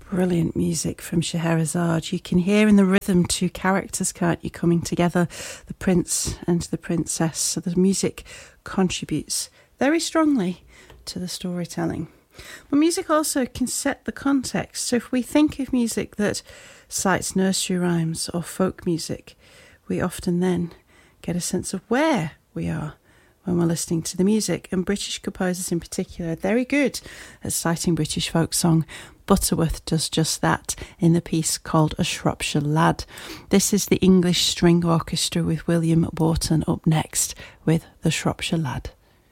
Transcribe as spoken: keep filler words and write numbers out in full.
Brilliant music from Scheherazade. You can hear in the rhythm two characters, can't you, coming together, the prince and the princess. So the music contributes very strongly to the storytelling. But music also can set the context. So if we think of music that cites nursery rhymes or folk music, we often then get a sense of where we are when we're listening to the music. And British composers in particular are very good at citing British folk song. Butterworth does just that in the piece called A Shropshire Lad. This is the English String Orchestra with William Wharton up next with The Shropshire Lad.